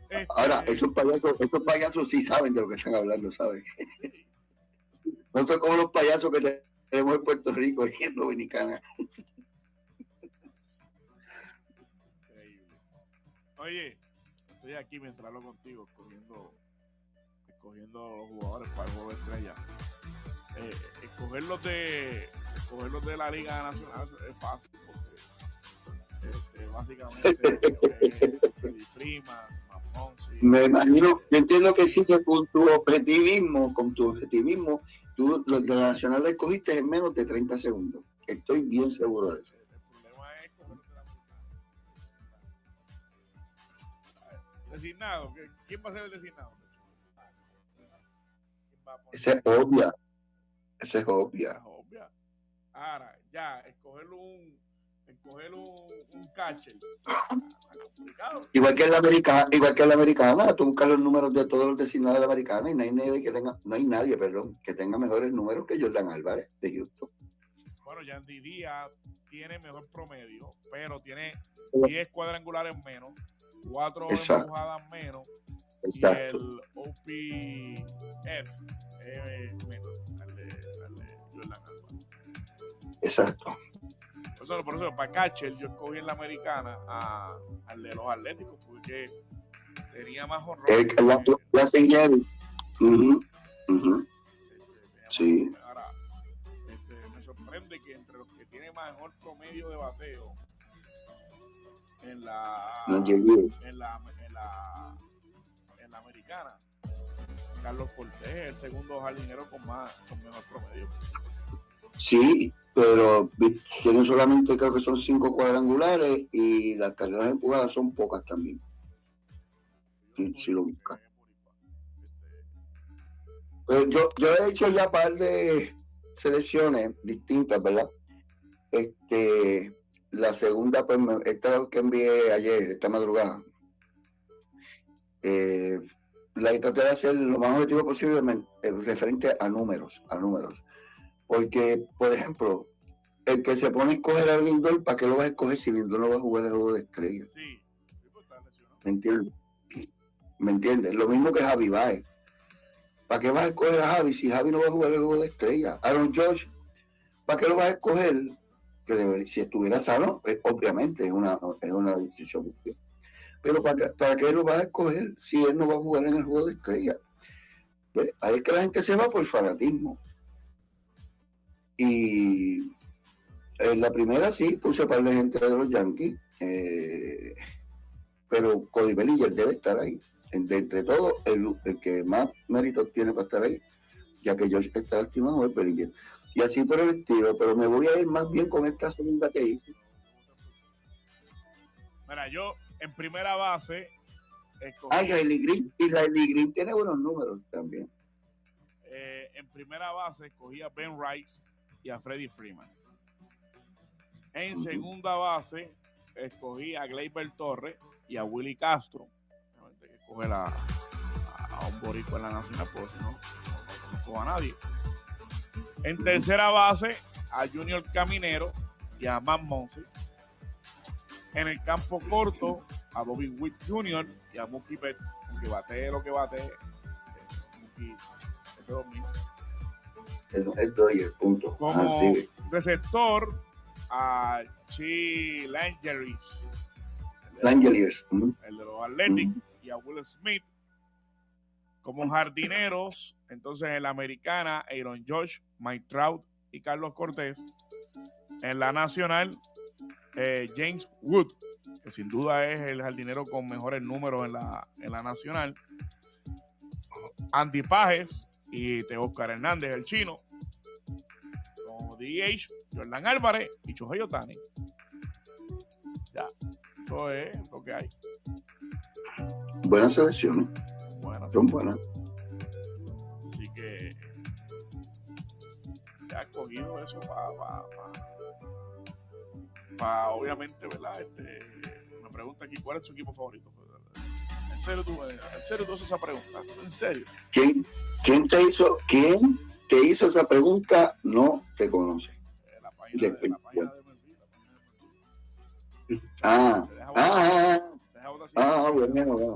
Ahora, esos payasos sí saben de lo que están hablando, ¿sabes? No son como los payasos que tenemos en Puerto Rico y en Dominicana. Increíble. Oye, estoy aquí mientras hablo contigo, escogiendo los jugadores para el juego de estrella. Escogerlos de la Liga Nacional es fácil porque básicamente Freddy Freeman, Monsi. Me imagino, yo entiendo que sí, que con tu objetivismo, tú los de la Nacional la escogiste en menos de 30 segundos. Estoy bien seguro de eso. El problema es escogerlos de la Nacional. Designado, ¿quién va a ser el designado? Esa es obvia. Esa es obvia. Ahora, ya, escoger un catcher. Igual que en la americana, tú buscas los números de todos los designados de la americana y no hay nadie que tenga mejores números que Jordan Álvarez de Houston. Bueno, Yandy Díaz tiene mejor promedio, pero tiene 10 cuadrangulares menos, 4 empujadas menos. Exacto. Y el OPS menos al de Jordan Álvarez. Exacto. Por eso, para catcher, yo escogí en la americana al de los Atléticos, porque tenía más honrones. La señales. Sí. Ahora, me sorprende que entre los que tienen mejor promedio de bateo en la americana, Carlos Cortés es el segundo jardinero con mejor promedio. Sí, pero tienen solamente, creo que son 5 cuadrangulares y las carreras empujadas son pocas también. Si lo buscas. Yo he hecho ya un par de selecciones distintas, ¿verdad? La segunda, pues, esta que envié ayer, esta madrugada, la traté de hacer lo más objetivo posible referente a números. Porque, por ejemplo, el que se pone a escoger a Lindor, ¿para qué lo vas a escoger si Lindor no va a jugar el juego de estrella? Sí, pues está lesionado. ¿Me entiendes? Lo mismo que Javi Baez. ¿Para qué vas a escoger a Javi si Javi no va a jugar el juego de estrella? Aaron Judge, ¿para qué lo vas a escoger? Si estuviera sano, obviamente es una decisión. Pero ¿para qué lo vas a escoger si él no va a jugar en el juego de estrella? Pues ahí es que la gente se va por fanatismo. Y en la primera sí puse para la gente de los Yankees, pero Cody Bellinger debe estar ahí. De entre todos, el que más méritos tiene para estar ahí, ya que George está lastimado, es Bellinger. Y así por el estilo, pero me voy a ir más bien con esta segunda que hice. Mira, yo en primera base Riley Green tiene buenos números también. En primera base escogí a Ben Rice y a Freddie Freeman. En segunda base escogí a Gleyber Torres y a Willy Castro. Hay que escoger a un boricua en la nacional, porque si no conozco a nadie. En tercera base a Junior Caminero y a Matt Monsi. En el campo corto a Bobby Witt Jr. y a Mookie Betts, aunque batee lo que batee. Mookie es de 2000. Es Dodger, punto. Como receptor a Chi Langeliers. El de los Athletics, y a Will Smith. Como jardineros, entonces en la americana, Aaron Judge, Mike Trout y Carlos Cortés. En la nacional, James Wood, que sin duda es el jardinero con mejores números en la nacional. Andy Pages y Teóscar Hernández, el chino. Como DH, Jordan Álvarez y Shohei Ohtani. Ya, eso es lo que hay. Buenas selecciones. Son buenas. Así que ya he cogido eso para obviamente, ¿verdad? Me pregunta aquí, ¿cuál es tu equipo favorito? ¿En serio tú haces esa pregunta? ¿En serio? ¿Quién te hizo esa pregunta? No te conoce. La página de Melville. Bueno.